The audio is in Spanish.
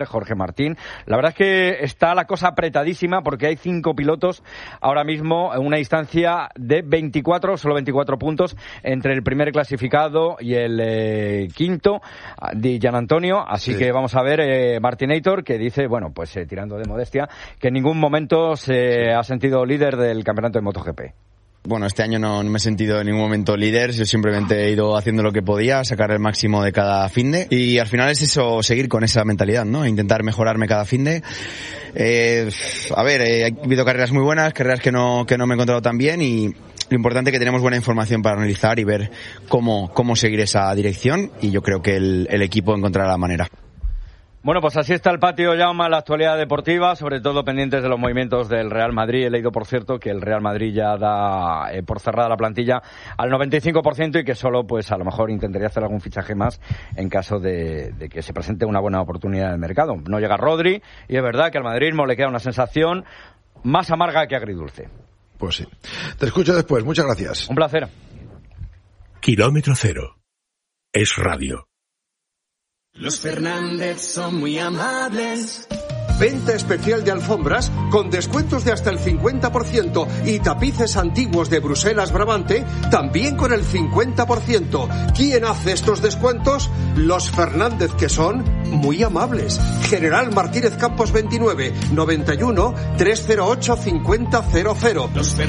Jorge Martín. La verdad es que está la cosa apretadísima porque hay 5 pilotos ahora mismo en una distancia de 24 puntos entre el primer clasificado y el quinto de Gian Antonio. Así que vamos a ver Martinator, que dice, bueno, pues tirando de modestia, que en ningún momento se ha sentido líder del campeonato de MotoGP. Bueno, este año no me he sentido en ningún momento líder, yo simplemente he ido haciendo lo que podía, sacar el máximo de cada finde, y al final es eso, seguir con esa mentalidad, ¿no? Intentar mejorarme cada finde. Ha habido carreras muy buenas, carreras que no me he encontrado tan bien, y lo importante es que tenemos buena información para analizar y ver cómo seguir esa dirección, y yo creo que el equipo encontrará la manera. Bueno, pues así está el patio, Jaume, la actualidad deportiva, sobre todo pendientes de los movimientos del Real Madrid. He leído, por cierto, que el Real Madrid ya da por cerrada la plantilla al 95% y que solo, pues a lo mejor intentaría hacer algún fichaje más en caso de que se presente una buena oportunidad en el mercado. No llega Rodri y es verdad que al madridismo le queda una sensación más amarga que agridulce. Pues sí. Te escucho después. Muchas gracias. Un placer. Kilómetro Cero. Es radio. Los Fernández son muy amables. Venta especial de alfombras con descuentos de hasta el 50% y tapices antiguos de Bruselas Brabante también con el 50%. ¿Quién hace estos descuentos? Los Fernández, que son muy amables. General Martínez Campos 29, 91 308 5000. Los Fernández.